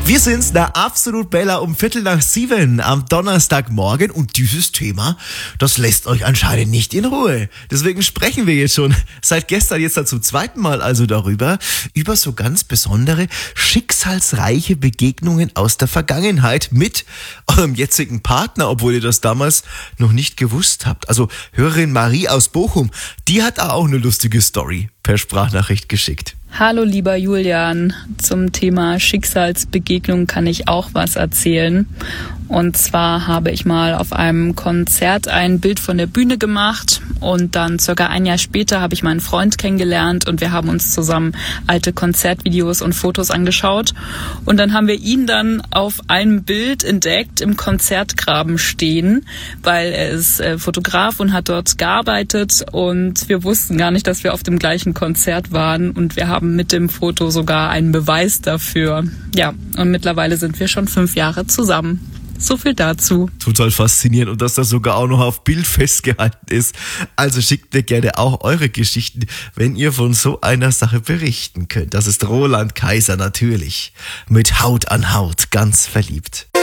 Wir sind's, der Absolut Bella um 6:15 am Donnerstagmorgen und dieses Thema, das lässt euch anscheinend nicht in Ruhe. Deswegen sprechen wir jetzt schon seit gestern jetzt zum zweiten Mal also darüber, über so ganz besondere, schicksalsreiche Begegnungen aus der Vergangenheit mit eurem jetzigen Partner, obwohl ihr das damals noch nicht gewusst habt. Also Hörerin Marie aus Bochum, die hat auch eine lustige Story per Sprachnachricht geschickt. Hallo lieber Julian, zum Thema Schicksalsbegegnung kann ich auch was erzählen. Und zwar habe ich mal auf einem Konzert ein Bild von der Bühne gemacht und dann circa ein Jahr später habe ich meinen Freund kennengelernt und wir haben uns zusammen alte Konzertvideos und Fotos angeschaut. Und dann haben wir ihn dann auf einem Bild entdeckt im Konzertgraben stehen, weil er ist Fotograf und hat dort gearbeitet und wir wussten gar nicht, dass wir auf dem gleichen Konzert waren und wir haben mit dem Foto sogar einen Beweis dafür. Ja, und mittlerweile sind wir schon 5 Jahre zusammen. So viel dazu. Total faszinierend und dass das sogar auch noch auf Bild festgehalten ist. Also schickt mir gerne auch eure Geschichten, wenn ihr von so einer Sache berichten könnt. Das ist Roland Kaiser natürlich. Mit Haut an Haut, ganz verliebt.